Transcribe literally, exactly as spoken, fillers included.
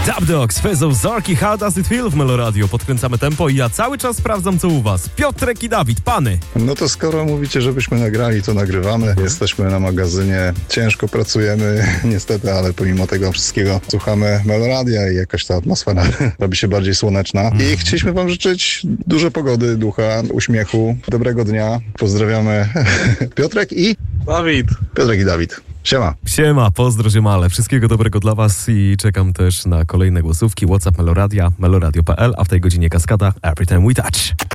Dub Dogs, Fezo, Zorki, How Does It Feel w Meloradio. Podkręcamy tempo i ja cały czas sprawdzam, co u was. Piotrek i Dawid, pany. No to skoro mówicie, żebyśmy nagrali, to nagrywamy. Jesteśmy na magazynie, ciężko pracujemy, niestety, ale pomimo tego wszystkiego słuchamy Meloradia i jakaś ta atmosfera robi się bardziej słoneczna. I chcieliśmy wam życzyć dużo pogody, ducha, uśmiechu, dobrego dnia. Pozdrawiamy Piotrek i... Dawid. Piotrek i Dawid. Siema. Siema, pozdro ziemale. Wszystkiego dobrego dla was i czekam też na kolejne głosówki. WhatsApp Meloradia, meloradio kropka p l, a w tej godzinie kaskada Every Time We Touch.